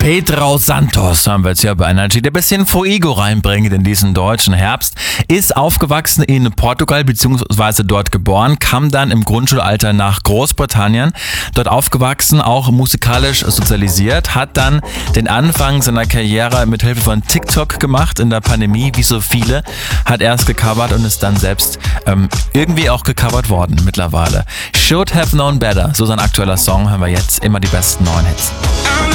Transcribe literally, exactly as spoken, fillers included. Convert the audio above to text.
Pedro Santos haben wir jetzt hier bei Energy, der ein bisschen Fuego reinbringt in diesen deutschen Herbst, ist aufgewachsen in Portugal bzw. dort geboren, kam dann im Grundschulalter nach Großbritannien, dort aufgewachsen, auch musikalisch sozialisiert, hat dann den Anfang seiner Karriere mit Hilfe von TikTok gemacht in der Pandemie, wie so viele, hat erst gecovert und ist dann selbst ähm, irgendwie auch gecovert worden mittlerweile. Should Have Known Better, so sein aktueller Song, haben wir jetzt immer die besten neuen Hits.